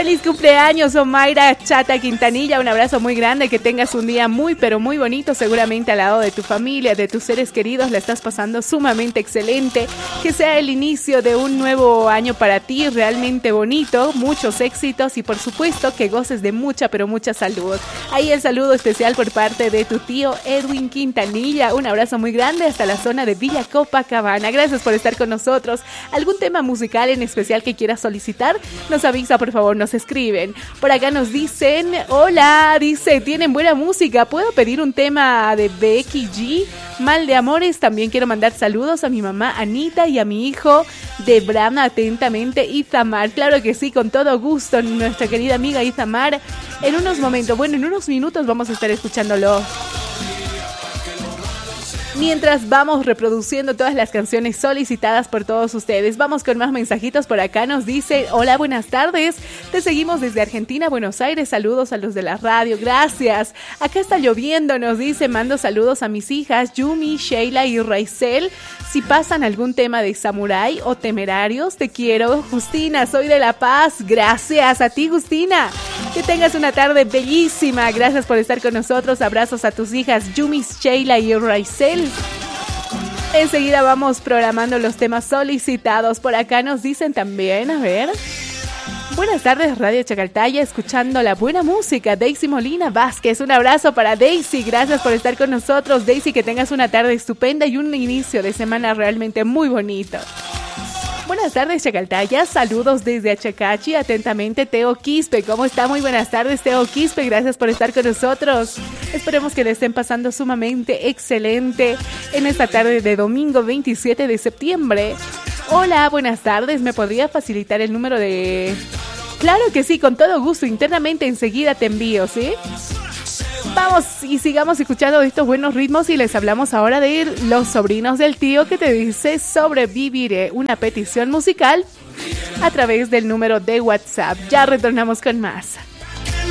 Feliz cumpleaños, Omaira Chata Quintanilla. Un abrazo muy grande, que tengas un día muy, pero muy bonito. Seguramente al lado de tu familia, de tus seres queridos, la estás pasando sumamente excelente. Que sea el inicio de un nuevo año para ti, realmente bonito. Muchos éxitos y por supuesto que goces de mucha, pero mucha salud. Ahí el saludo especial por parte de tu tío Edwin Quintanilla. Un abrazo muy grande hasta la zona de Villa Copacabana. Gracias por estar con nosotros. ¿Algún tema musical en especial que quieras solicitar? Nos avisa, por favor, nos escriben. Por acá nos dicen, hola, dice, tienen buena música, ¿puedo pedir un tema de Becky G? Mal de amores. También quiero mandar saludos a mi mamá Anita y a mi hijo de Brana, atentamente, Itamar. Claro que sí, con todo gusto, nuestra querida amiga Itamar. En unos momentos, bueno, en unos minutos vamos a estar escuchándolo. Mientras vamos reproduciendo todas las canciones solicitadas por todos ustedes, vamos con más mensajitos. Por acá nos dice, hola, buenas tardes, te seguimos desde Argentina, Buenos Aires, saludos a los de la radio, gracias. Acá está lloviendo, nos dice, mando saludos a mis hijas, Yumi, Sheila y Raizel. Si pasan algún tema de Samurai o Temerarios, te quiero. Justina, soy de La Paz, gracias a ti, Justina. Que tengas una tarde bellísima, gracias por estar con nosotros, abrazos a tus hijas, Yumi, Sheila y Raizel. Enseguida vamos programando los temas solicitados. Por acá nos dicen también, a ver. Buenas tardes, Radio Chacaltaya, escuchando la buena música. Daisy Molina Vázquez, un abrazo para Daisy, gracias por estar con nosotros. Daisy, que tengas una tarde estupenda y un inicio de semana realmente muy bonito. Buenas tardes, Chacaltaya, saludos desde Achacachi, atentamente Teo Quispe. ¿Cómo está? Muy buenas tardes, Teo Quispe, gracias por estar con nosotros. Esperemos que le estén pasando sumamente excelente en esta tarde de domingo 27 de septiembre. Hola, buenas tardes, ¿me podría facilitar el número de...? Claro que sí, con todo gusto, internamente enseguida te envío, ¿sí? Vamos y sigamos escuchando estos buenos ritmos y les hablamos ahora de Los Sobrinos del Tío, que te dice Sobreviviré, una petición musical a través del número de WhatsApp. Ya retornamos con más.